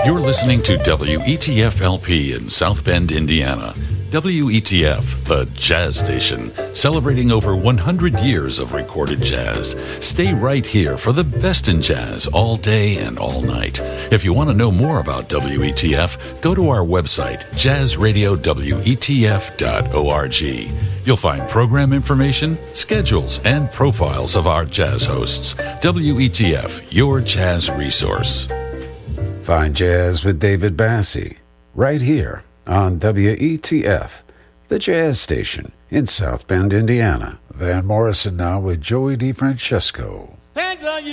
You're listening to WETF LP in South Bend, Indiana. WETF, the jazz station, celebrating over 100 years of recorded jazz. Stay right here for the best in jazz all day and all night. If you want to know more about WETF, go to our website, jazzradiowetf.org. You'll find program information, schedules, and profiles of our jazz hosts. WETF, your jazz resource. Fine Jazz with David Bassi, right here on WETF, the jazz station in South Bend, Indiana. Van Morrison now with Joey DeFrancesco.